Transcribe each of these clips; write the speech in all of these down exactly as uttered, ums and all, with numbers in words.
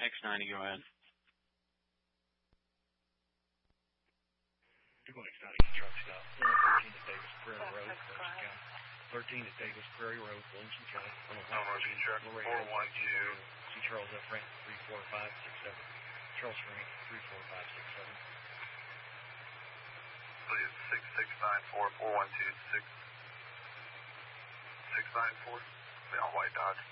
X ninety, go ahead. two one X ninety, truck stop. thirteen at Davis Prairie Road, Williamson County. thirteen at Davis Prairie Road, Williamson County. Elmerson truck, four one two. See Charles F. Rank, three four five six seven. Charles Rank, three four five six seven. Please, six six nine four, four one two, six six nine four. Be on White Dodge.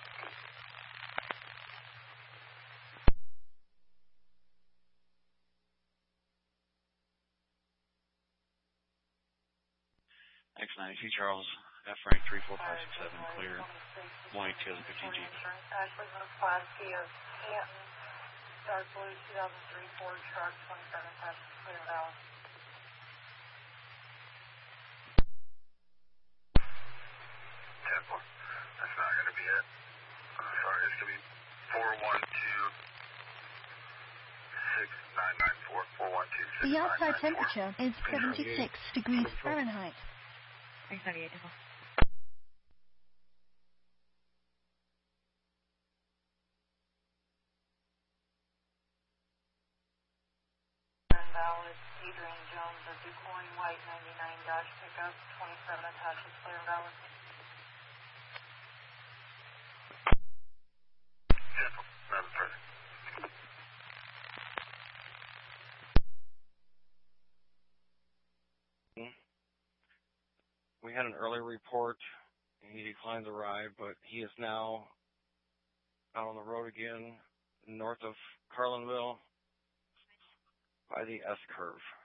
X ninety, see Charles F. Rank, three four five six seven, clear. one eight two fifteen Jeep. Ashley Middle Class Kia Canton, dark blue two thousand three Ford truck, twenty-seven passenger, clear Dallas. ten four. That's not going to be it. Uh, sorry, it's going to be four one two six nine nine four, four one two six nine nine four. The outside temperature is seventy-six degrees Fahrenheit. X ninety-eight, Nickel. Dallas, Adrian Jones of DuQuoin White ninety-nine Dodge pickup, twenty-seven attaches, clear Dallas. ten four. Another present. We had an early report. He declined the ride, but he is now out on the road again, north of Carlinville by the S-curve.